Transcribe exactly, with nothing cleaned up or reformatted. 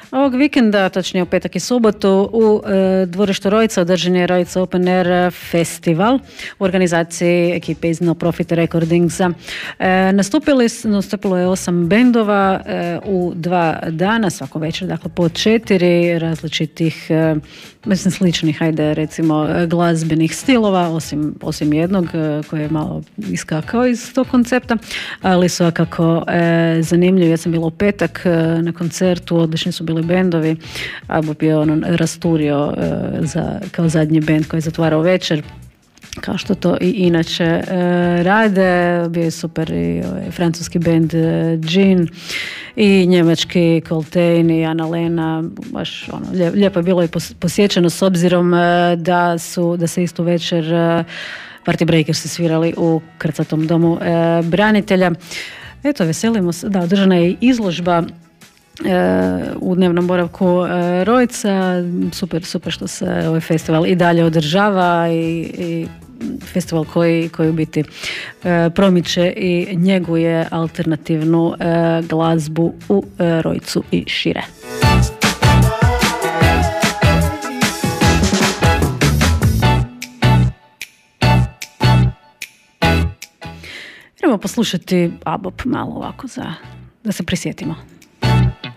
Ovog vikenda, točnije u petak i subotu, u e, dvorištu Rojca održan je Rojca Open Air Festival u organizaciji ekipe iz No Profit Recordingsa. E, nastupili, nastupilo je osam bendova e, u dva dana, svako večer, dakle po četiri različitih, e, mislim sličnih, ajde recimo, glazbenih stilova, osim, osim jednog e, koji je malo iskakao iz tog koncepta, ali svakako e, zanimljivo. Ja sam bila u petak e, na koncertu, odlični su bili bendovi, a Bob je ono rasturio e, za, kao zadnji bend koji je zatvarao večer, kao što to i inače e, rade. Bio je super i ovaj, francuski bend e, Gin i njemački Coltrane i Anna Lena, baš ono, lijepo je bilo i posjećeno s obzirom e, da su, da se istu večer e, Party Breakers se svirali u krcatom domu e, branitelja. Eto, veselimo se, da, održana je izložba u dnevnom boravku Rojca. Super, super što se ovaj festival i dalje održava i, i festival koji, koji u biti promiče i njeguje alternativnu glazbu u Rojcu i šire. Idemo poslušati A B O P malo ovako za, da se prisjetimo.